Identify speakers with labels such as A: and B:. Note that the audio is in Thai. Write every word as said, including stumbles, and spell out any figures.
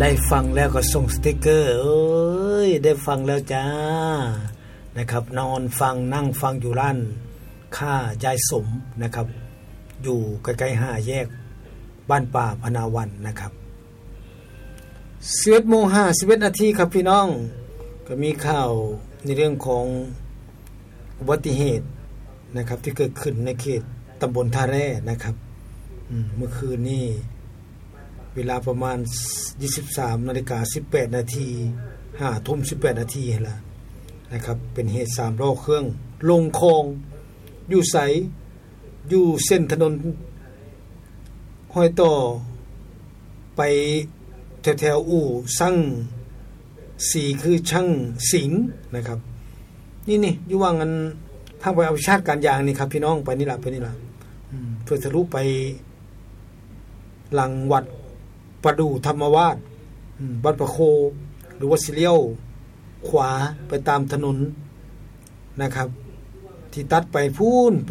A: ได้ฟังแล้วก็ส่งสติกเกอร์เอ้ยได้ฟังแล้วจ้านะครับนอนฟังนั่งฟังอยู่ร้านค่ายายสมนะครับอยู่ใกล้ๆห้าแยกบ้านป่าพนาวันนะครับ สิบเอ็ดโมงห้าสิบเอ็ด นาทีครับพี่น้องก็มีข่าวในเรื่องของอุบัติเหตุนะครับที่เกิดขึ้นในเขตตำบลท่าแร่นะครับเมื่อคืนนี้เวลาประมาณ ยี่สิบสามนาฬิกาสิบแปด นาที ห้าทุ่มสิบแปด นาทีล่ะนะครับเป็นเหตุสามล้อเครื่องลงคลองอยู่ไสอยู่เส้นถนนห้อยต่อไปแถวๆอู่ช่างสีคือช่างสิงห์นะครับนี่ๆอยู่ว่างั้นทางไปเอาชาติการยางนี่ครับพี่น้องไปนี่ล่ะไปนี่ล่ะอืมเพื่อทะลุไปหลังวัดประดู่ธรรมวาสอืมบ้านประโคหรือว่าสิเลี้ยวขวาไปตามถนนนะครับที่ตัดไปพูน